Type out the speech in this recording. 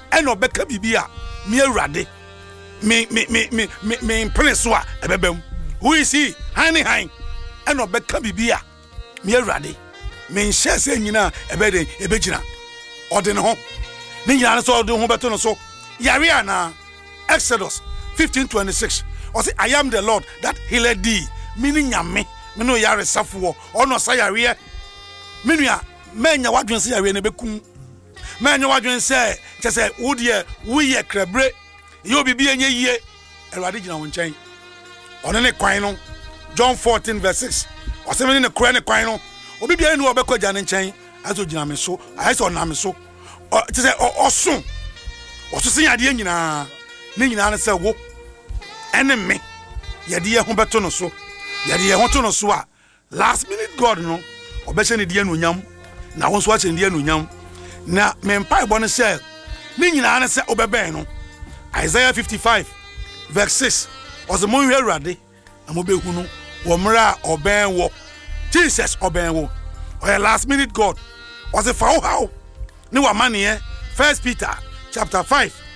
eno beka bibia me awurade me prince wa ebebem. Who is he? Hani eno beka bibia me awurade me nhye se nyina ebeden ebegina ode ne ho ne nyina so ode ho beto no so yare ana. Exodus 15:26 or say I am the Lord that healed thee, meaning nyame me no yare safo ono sa yare menua menya wadwen se yare ne bekum menya wadwen se chese wo de wo ye krabre ye obibi enye yie Awurade gina wo nchen ono ne kwan no John 14:6 or say me ne kwan ne kwan no obibi enu obekwaja ne nchen aso gina me so aso na me so chese oso se yade nyina ne nyina na se wo enemy yade ye ho beto no so yade ye ho to no so a last minute God no obehye ne die no nyam na wo so a che ne die no nyam na me mpa ebo ne se ne nyina na se obeben no Isaiah 55:6 was the mo hwe Awurade na mo behu no wo mra oben wo Jesus oben wo or last minute God was a how ne wa mane 1 Peter chapter 5